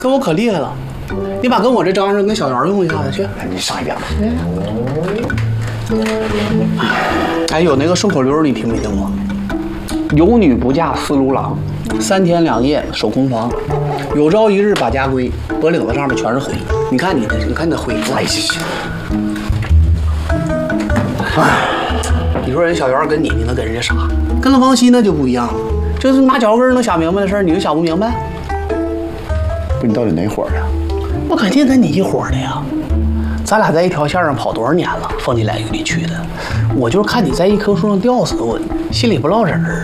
跟我可厉害了，你把跟我这张上跟小圆用一下子去。 你上一遍吧。 哎，有那个顺口溜，你听没听过？ 有女不嫁四路郎 ，3天2夜守空房，有朝一日把家归，脖领子上的全是灰。你看你的，你看你的灰。 哎行。 哎，你说人小圆跟你能跟人家啥？跟了王熙那就不一样了，这是拿脚跟能想明白的事儿，你就想不明白。 不，你到底哪伙的？ 我肯定跟你一伙的呀。咱俩在一条线上跑多少年了，风里来雨里去的。我就是看你在一棵树上吊死，我心里不落人儿。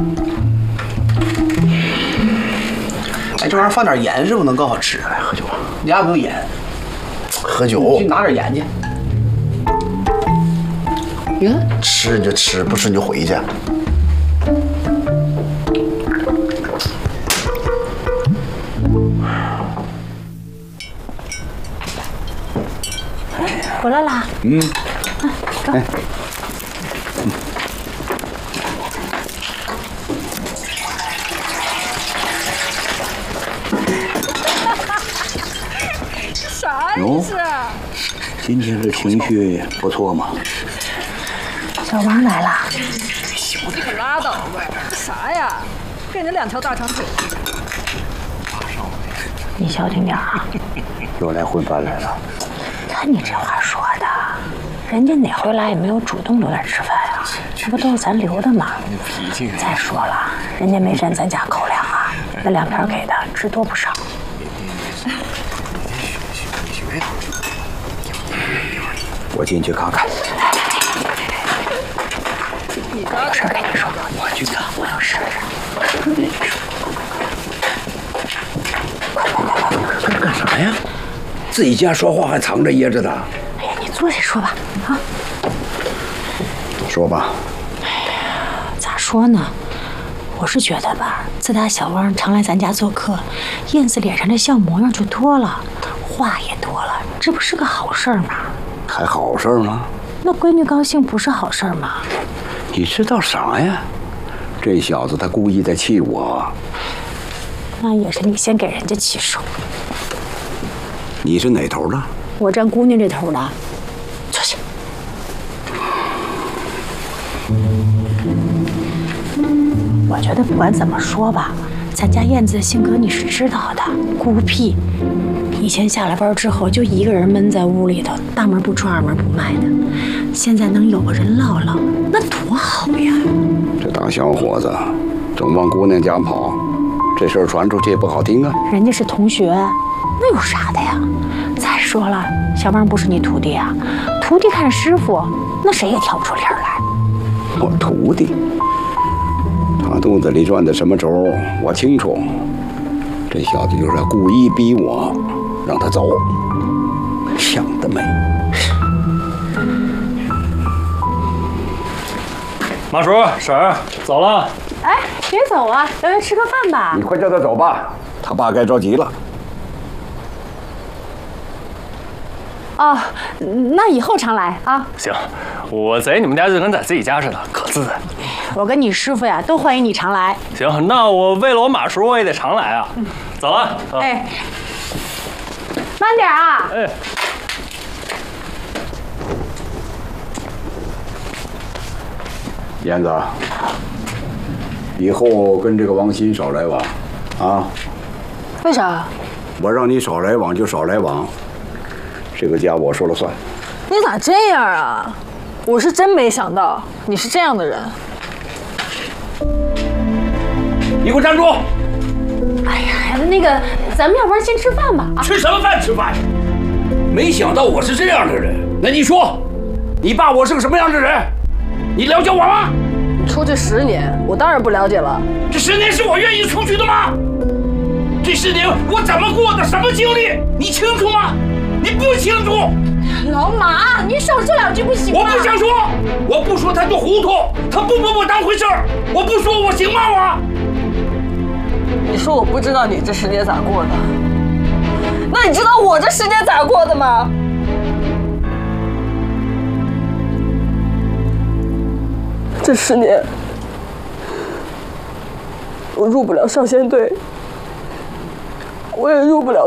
哎，这玩意儿放点盐是不是能更好吃？ 来喝酒吧。 你家有没有盐？ 喝酒。 去拿点盐去。你看， 吃你就吃，不吃你就回去。 回来啦。走。 啥意思？ 今天这情绪不错嘛。 小王来了。 你可拉倒吧！这啥呀？跟人家2条大长腿。 你消停点啊！ 又来混饭来了。 看你这话说的，人家哪回来也没有主动留点吃饭啊，这不都是咱留的吗？再说了，人家没占咱家口粮啊，那2片给的只多不少。 我进去看看。 有事跟你说。 我去看。 我有事。 这干啥呀？自己家说话还藏着掖着的。 哎呀，你坐下说吧，啊。 说吧。 哎呀，咋说呢？我是觉得吧，自打小汪常来咱家做客，燕子脸上的笑模样就多了，话也多了，这不是个好事吗？ 还好事吗？ 那闺女高兴不是好事吗？ 你知道啥呀？这小子他故意在气我。 那也是你先给人家起手。 你是哪头的？ 我站姑娘这头的。坐下。我觉得不管怎么说吧，咱家燕子的性格你是知道的，孤僻。以前下了班之后就一个人闷在屋里头，大门不出二门不迈的。现在能有个人唠唠，那多好呀！ 这大小伙子总往姑娘家跑，这事儿传出去也不好听啊。 人家是同学，那有啥的呀？再说了，小汪不是你徒弟啊，徒弟看师傅，那谁也挑不出理儿来。 我徒弟，他肚子里转的什么轴，我清楚。这小子就是故意逼我，让他走，想得美。 马叔、婶儿，走了。 哎，别走啊，留下吃个饭吧。 你快叫他走吧，他爸该着急了。 哦，那以后常来啊。 行，我贼你们家就跟在自己家似的，可自在。 我跟你师傅呀，都欢迎你常来。 行，那我为了我马叔，我也得常来啊。走了。 哎，慢点啊。 哎。 燕子，以后跟这个王鑫少来往，啊？ 为啥？ 我让你少来往就少来往，这个家我说了算。 你咋这样啊？我是真没想到你是这样的人。 你给我站住！ 哎呀，那个，咱们要不然先吃饭吧？啊， 吃什么饭？吃饭！没想到我是这样的人。那你说，你爸我是个什么样的人？你了解我吗？ 出去10年，我当然不了解了。 这10年是我愿意出去的吗？这10年我怎么过的，什么经历，你清楚吗？你不清楚。 老马，你少说2句不行吗？ 我不想说，我不说他就糊涂，他不把我当回事儿，我不说我行吗？我。 你说我不知道你这10年咋过的，那你知道我这10年咋过的吗？这10年，我入不了少先队， 我也入不了